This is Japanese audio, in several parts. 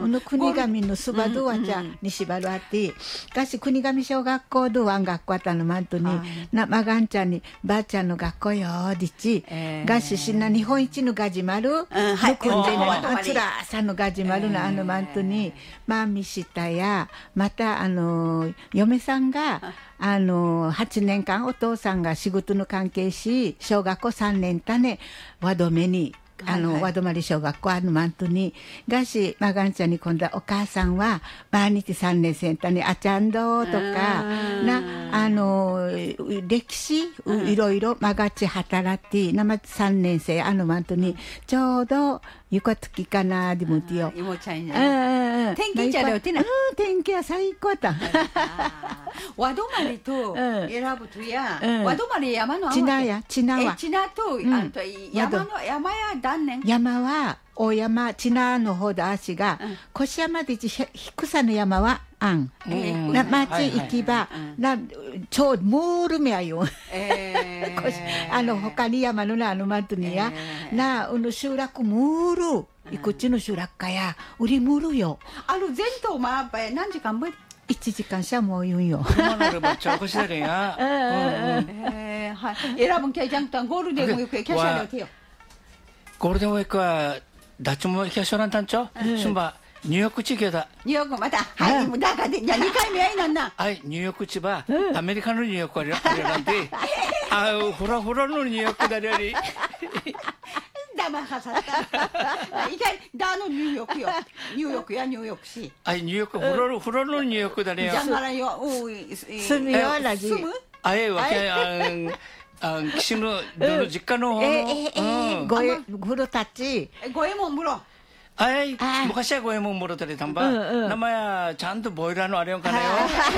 国神のすばどわちゃにしばるあってがし国神小学校どワン学校あったのまんとになまがんちゃんにばあちゃんの学校よりちがししな日本一のガジマルのくんでなあつらさんのガジマルのまんとにまみしたやまた嫁さんが8年間お父さんが仕事の関係し小学校3年たね和止めに和泊小学校マントにがしまがんちゃんに今度はお母さんは毎日3年生たねあちゃんどとかな歴史いろいろまがち働いて生3年生マントにちょうどゆかつきかなでもてよ妹ちゃんね天気じゃよてな天気は最高だ和泊と選ぶとや和泊山のちなやちなはちなと山や断念山は大山ちなのほど足が腰山で低さの山はあんな町行きばなちょうモールめやよ他に山のなマントにやな集落モールいくちの集落かや売りモールよ全島まあ何時間ぶり 1時間しゃもう言うんよ。 選ぶんきゃじゃんとゴールデンウィークキャシャルてよ。 ゴールデンウィークはダッチもキャシャランタンチョ。しんばニューヨーク地域だ。 ニューヨークまたはいもうだからで2回目はいなんな。 はいニューヨーク地はアメリカのニューヨークあれなんでフラフラのニューヨークだれり。 だまはさった。いかにだのニューヨークよ。ニューヨークやニューヨークし。 ニューヨークフラのニューヨークだねよ。 じゃがらよ。 住むよラジ。 住む？ わけ岸の実家のごえ風呂たち。 ごえもん風呂。 昔は五右衛門もろたりたんば名前はちゃんとボイラーのあれよかなよ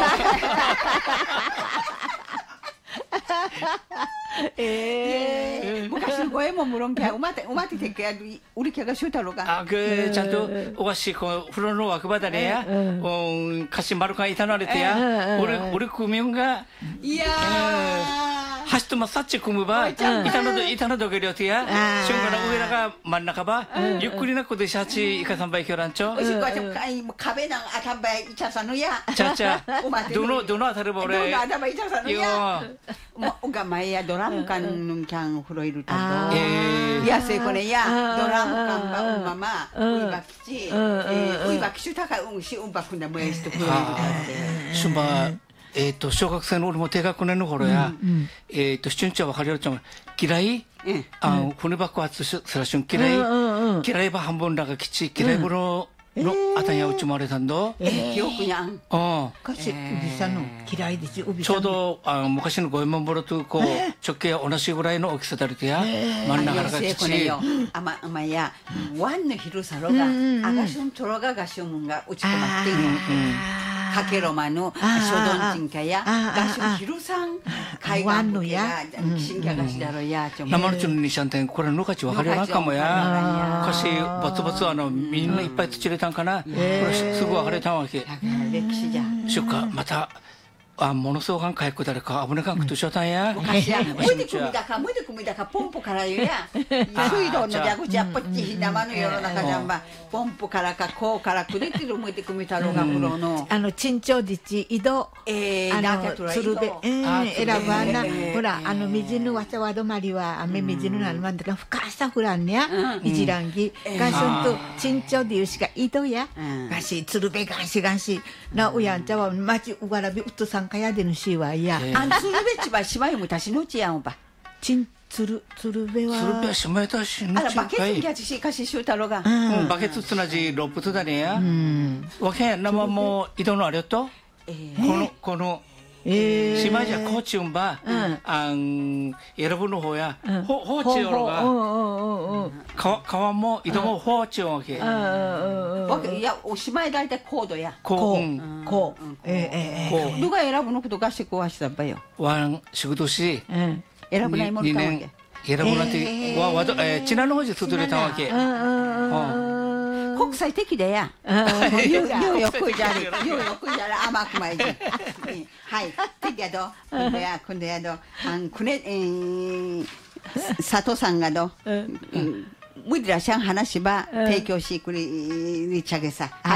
昔の五右衛門もろんきゃうまててけや売りきゃがしゅうたろがちゃんとおわしこ風呂の枠場だねやかし丸かいたなれてや俺組むがいや橋とまさっち組むば板のどけりょてや瞬間の上らが真ん中ばゆっくりなこでシャチイカさんばいきょらんちょおしこは壁なんあたんばいいちゃさのやちゃどのあたるば俺どのあたんばいいちゃさのやおが前やドラム缶のキャン風呂いるたとやせこれやドラム缶ばうままういばきちういばきしゅたかしうんばくんだもやしと風呂いるたってしゅんば小学生の俺も低学年の頃やしちゅんちゃわかりよるちゃん嫌い骨爆発すらしゅん嫌いば半分らがきち嫌い風呂のあたんやうちもあれたんど記憶やんかしうびさの嫌いですちょうど昔の五右衛門風呂とこう直径同じぐらいの大きさだれてや真ん中らがきちあまやワンの昼さろがあがしゅんとろががしゅんがうちこまってかけろまの書道人家やがしゅん昼さん海岸のや新家がしだろや生のちのにしゃんてんこれのかちわかりやんかもやかしバツバツみんないっぱい土れたんかなこれすぐわかれたわけ歴史じゃしゅかまたものすごくかいくだれか危なかんくとしょたんや昔やむでくみだかポンプからよや水道の蛇口やっぽっち生の世の中じゃんばポンプからかこうからくれてるむでくみたろうが風呂の陳長自治井戸鶴瓶選ばなほら水のわちゃわどまりは雨水のなるまんだから深さふらんねや一覧ぎがしょんと陳長でいうしか井戸やがし鶴瓶がしなうやんちゃは町うがらびうっとさんかやでぬしわや鶴瓶ちばしまいむたしのちやんば鶴瓶はしまいたしのちバケツにキャッチしかししゅうたろがバケツつなじロップつだねやわけなまも井戸のあれとこの島じゃこうちゅんば選ぶの方やほうちゅうが川も井戸もほうちゅうわけいやおしまいだいたいコードやこうどが選ぶのことがしこわしだばよわん仕事し選ぶないものかわけ選ぶなってちなのほうじつづれたわけ国際的でやようよくじゃら甘くまいじはいてやど今度やど佐藤さんがどむでらしゃん話ば提供しくりちゃげさ